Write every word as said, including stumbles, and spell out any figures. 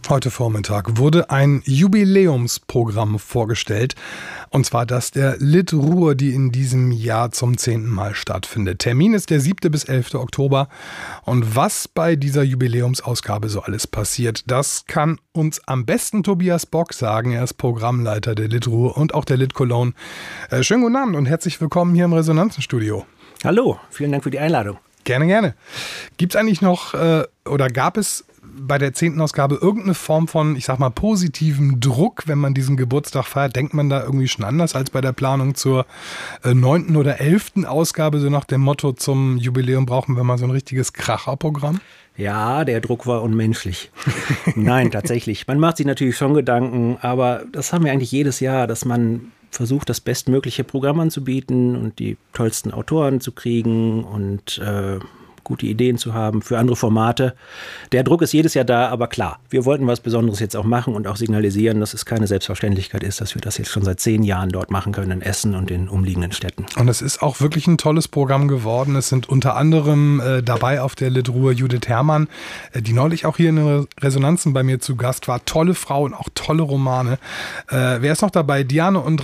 Heute Vormittag wurde ein Jubiläumsprogramm vorgestellt, und zwar das der Lit-Ruhr, die in diesem Jahr zum zehnten Mal stattfindet. Termin ist der siebte bis elfte Oktober, und was bei dieser Jubiläumsausgabe so alles passiert, das kann uns am besten Tobias Bock sagen. Er ist Programmleiter der Lit-Ruhr und auch der Lit Cologne. Äh, schönen guten Abend und herzlich willkommen hier im Resonanzenstudio. Hallo, vielen Dank für die Einladung. Gerne, gerne. Gibt es eigentlich noch äh, oder gab es bei der zehnten Ausgabe irgendeine Form von, ich sag mal, positivem Druck, wenn man diesen Geburtstag feiert? Denkt man da irgendwie schon anders als bei der Planung zur äh, neunten oder elften Ausgabe, so nach dem Motto, zum Jubiläum brauchen wir mal so ein richtiges Kracherprogramm? Ja, der Druck war unmenschlich. Nein, tatsächlich. Man macht sich natürlich schon Gedanken, aber das haben wir eigentlich jedes Jahr, dass man versucht, das bestmögliche Programm anzubieten und die tollsten Autoren zu kriegen und äh, gute Ideen zu haben für andere Formate. Der Druck ist jedes Jahr da, aber klar, wir wollten was Besonderes jetzt auch machen und auch signalisieren, dass es keine Selbstverständlichkeit ist, dass wir das jetzt schon seit zehn Jahren dort machen können, in Essen und den umliegenden Städten. Und es ist auch wirklich ein tolles Programm geworden. Es sind unter anderem äh, dabei auf der Lit-Ruhr Judith Herrmann, äh, die neulich auch hier in den Resonanzen bei mir zu Gast war. Tolle Frau und auch tolle Romane. Äh, wer ist noch dabei? Diane und